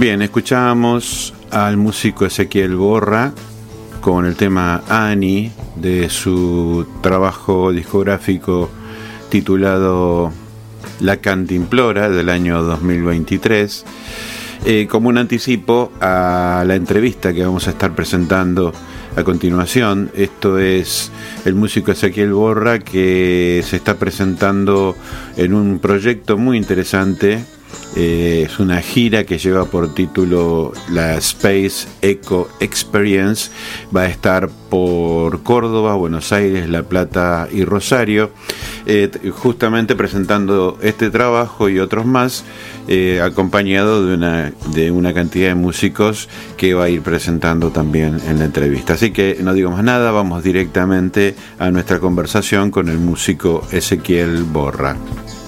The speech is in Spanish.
Bien, escuchábamos al músico Ezequiel Borra con el tema Annie de su trabajo discográfico titulado La Cantimplora del año 2023, como un anticipo a la entrevista que vamos a estar presentando a continuación. Esto es el músico Ezequiel Borra, que se está presentando en un proyecto muy interesante. Es una gira que lleva por título la Space Eco Experience. Va a estar por Córdoba, Buenos Aires, La Plata y Rosario, justamente presentando este trabajo y otros más, acompañado de una cantidad de músicos que va a ir presentando también en la entrevista. Así que no digo más nada, vamos directamente a nuestra conversación con el músico Ezequiel Borra.